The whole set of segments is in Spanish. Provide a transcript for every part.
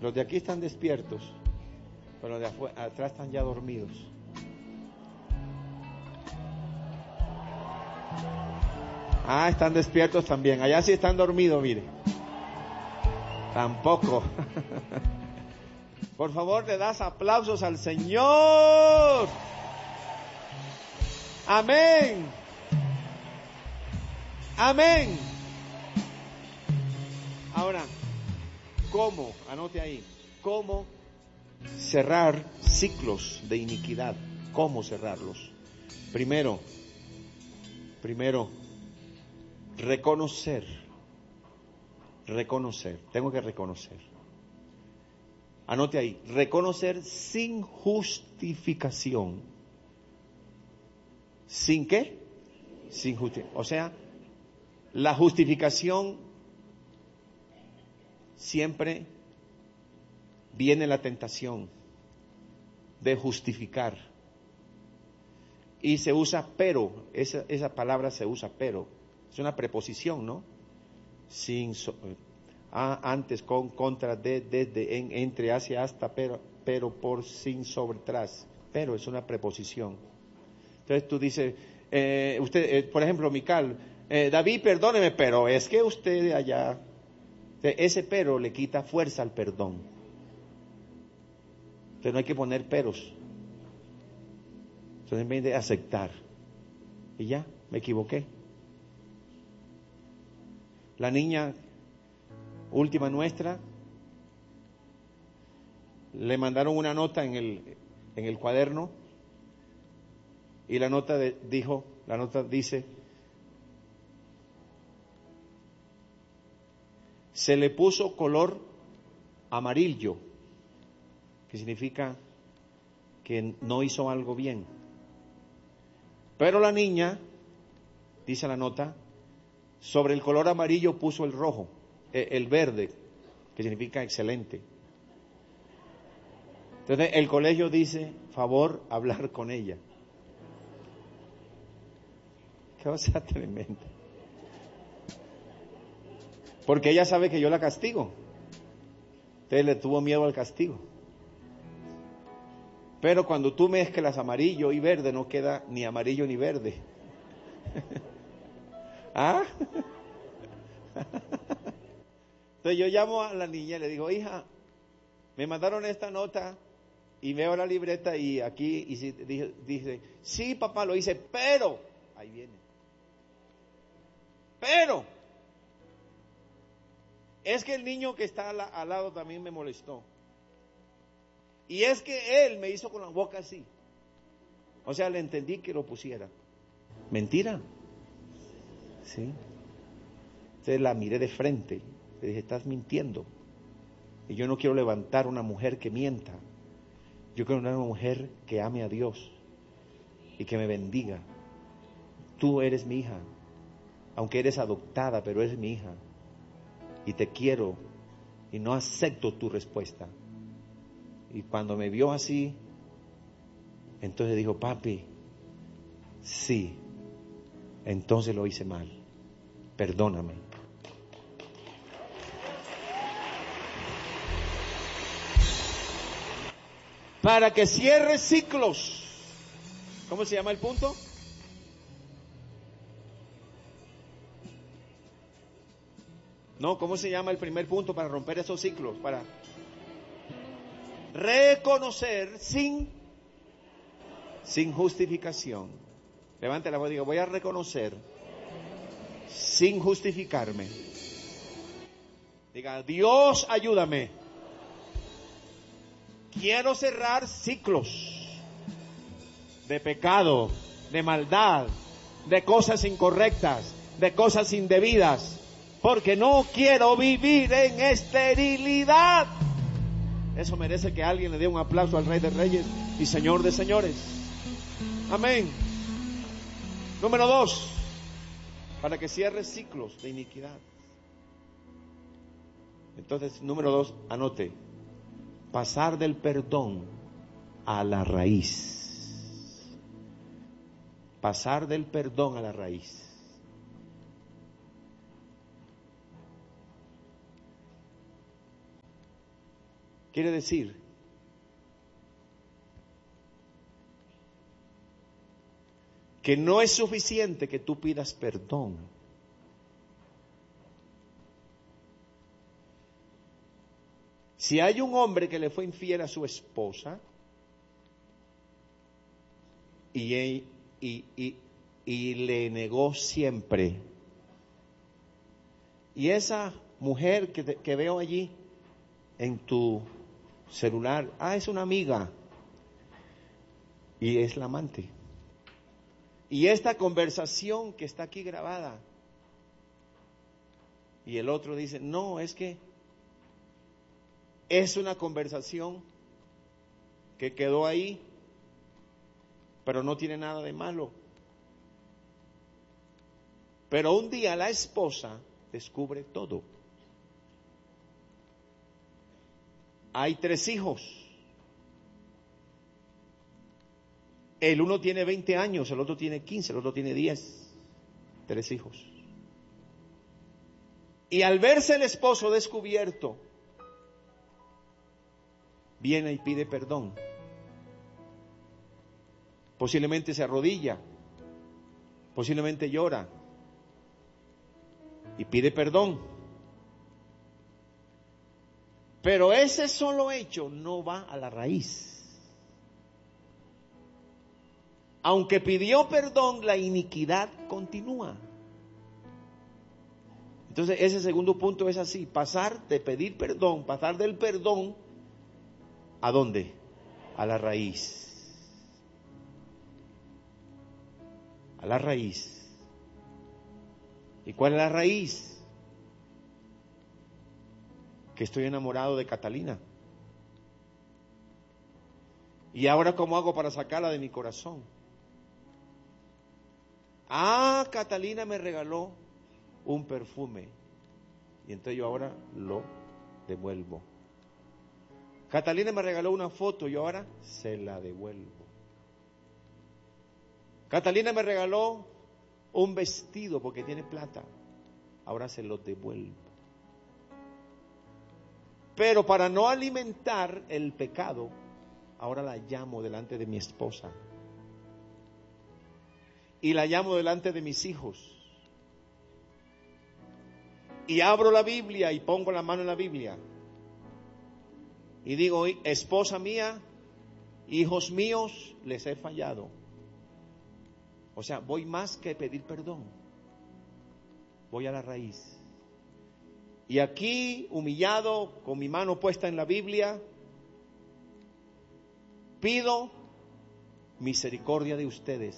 Los de aquí están despiertos, pero los de atrás están ya dormidos. Ah, están despiertos también. Allá sí están dormidos, mire. Tampoco. Por favor, le das aplausos al Señor. Amén. Amén. Ahora, ¿cómo? Anote ahí. ¿Cómo cerrar ciclos de iniquidad? ¿Cómo cerrarlos? Primero, reconocer. Tengo que reconocer. Anote ahí. Reconocer sin justificación. ¿Sin qué? Sin justificación. O sea, la justificación siempre viene la tentación de justificar. Y se usa pero. Esa palabra se usa pero. Es una preposición, ¿no? Sin, antes, con, contra, desde, en, entre, hacia, hasta, pero, por, sin, sobre, tras. Pero es una preposición. Entonces tú dices, por ejemplo, Mical, David, perdóneme, pero es que usted de allá, ese pero le quita fuerza al perdón. Entonces no hay que poner peros. Entonces en vez de aceptar, y ya, me equivoqué. La niña última nuestra, le mandaron una nota en el cuaderno, y la nota dice, se le puso color amarillo, que significa que no hizo algo bien. Pero la niña, dice la nota, sobre el color amarillo puso el rojo, el verde, que significa excelente. Entonces el colegio dice, favor, hablar con ella. Qué cosa tremenda. Porque ella sabe que yo la castigo. Entonces le tuvo miedo al castigo. Pero cuando tú mezclas amarillo y verde, no queda ni amarillo ni verde. ¿Ah? Entonces yo llamo a la niña y le digo, hija, me mandaron esta nota y veo la libreta y aquí y dice, sí papá, lo hice, pero, ahí viene, pero, es que el niño que está al lado también me molestó. Y es que él me hizo con la boca así. O sea, le entendí que lo pusiera. ¿Mentira? Sí. Entonces la miré de frente. Le dije, estás mintiendo. Y yo no quiero levantar una mujer que mienta. Yo quiero una mujer que ame a Dios y que me bendiga. Tú eres mi hija. Aunque eres adoptada, pero eres mi hija. Y te quiero. Y no acepto tu respuesta. Y cuando me vio así, entonces dijo, papi, sí, entonces lo hice mal, perdóname. Para que cierre ciclos. ¿Cómo se llama el punto? No, ¿cómo se llama el primer punto para romper esos ciclos? Para reconocer sin justificación. Levante la voz y diga, voy a reconocer sin justificarme. Diga, Dios, ayúdame. Quiero cerrar ciclos de pecado, de maldad, de cosas incorrectas, de cosas indebidas, porque no quiero vivir en esterilidad. Eso merece que alguien le dé un aplauso al Rey de Reyes y Señor de Señores. Amén. Número 2, para que cierre ciclos de iniquidad. Entonces, número 2, anote, pasar del perdón a la raíz. Pasar del perdón a la raíz. Quiere decir que no es suficiente que tú pidas perdón. Si hay un hombre que le fue infiel a su esposa y le negó siempre, y esa mujer que veo allí en tu celular, es una amiga y es la amante, y esta conversación que está aquí grabada, y el otro dice, no, es que es una conversación que quedó ahí, pero no tiene nada de malo. Pero un día la esposa descubre todo. Hay 3 hijos. El uno tiene 20 años, el otro tiene 15, el otro tiene 10. 3 hijos. Y al verse el esposo descubierto, viene y pide perdón. Posiblemente se arrodilla, posiblemente llora y pide perdón. Pero ese solo hecho no va a la raíz. Aunque pidió perdón, la iniquidad continúa. Entonces ese segundo punto es así, pasar de pedir perdón, pasar del perdón, ¿a dónde? A la raíz. A la raíz. ¿Y cuál es la raíz? Que estoy enamorado de Catalina. ¿Y ahora cómo hago para sacarla de mi corazón? Catalina me regaló un perfume y entonces yo ahora lo devuelvo. Catalina me regaló una foto y ahora se la devuelvo. Catalina me regaló un vestido porque tiene plata, ahora se lo devuelvo. Pero para no alimentar el pecado, ahora la llamo delante de mi esposa y la llamo delante de mis hijos y abro la Biblia y pongo la mano en la Biblia y digo, esposa mía, hijos míos, les he fallado. O sea, voy más que pedir perdón, voy a la raíz. Y aquí, humillado, con mi mano puesta en la Biblia, pido misericordia de ustedes.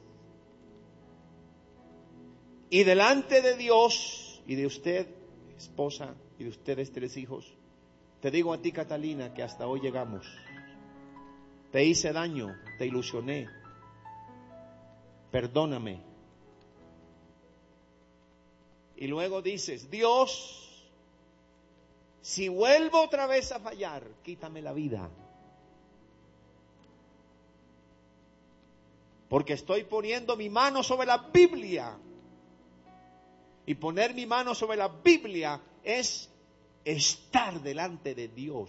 Y delante de Dios y de usted, esposa, y de ustedes 3 hijos, te digo a ti, Catalina, que hasta hoy llegamos. Te hice daño, te ilusioné. Perdóname. Y luego dices, Dios, si vuelvo otra vez a fallar, quítame la vida. Porque estoy poniendo mi mano sobre la Biblia. Y poner mi mano sobre la Biblia es estar delante de Dios.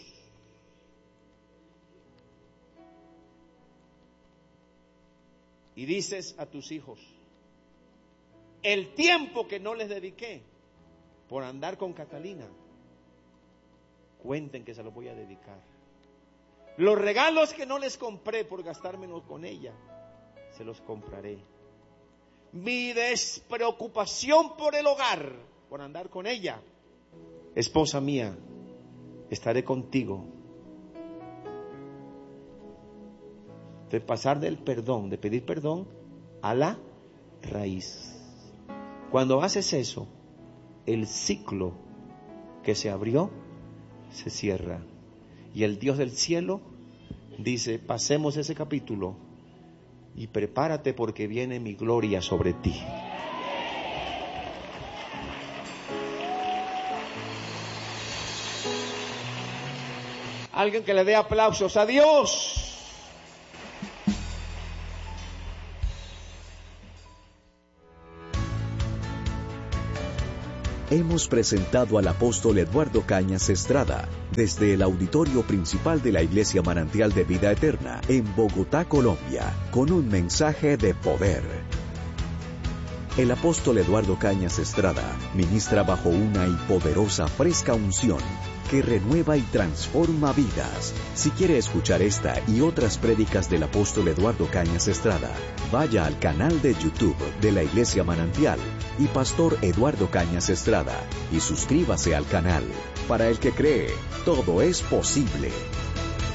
Y dices a tus hijos, el tiempo que no les dediqué por andar con Catalina, cuenten que se los voy a dedicar. Los regalos que no les compré por gastármelos con ella, se los compraré. Mi despreocupación por el hogar, por andar con ella, esposa mía, estaré contigo. De pasar del perdón, de pedir perdón, a la raíz. Cuando haces eso, el ciclo que se abrió se cierra. Y el Dios del cielo dice, pasemos ese capítulo y prepárate porque viene mi gloria sobre ti. Alguien que le dé aplausos a Dios. hemos presentado al apóstol Eduardo Cañas Estrada desde el auditorio principal de la Iglesia Manantial de Vida Eterna en Bogotá, Colombia, con un mensaje de poder. El apóstol Eduardo Cañas Estrada ministra bajo una y poderosa fresca unción que renueva y transforma vidas. Si quiere escuchar esta y otras prédicas del apóstol Eduardo Cañas Estrada, vaya al canal de YouTube de la Iglesia Manantial y Pastor Eduardo Cañas Estrada y suscríbase al canal. Para el que cree, todo es posible.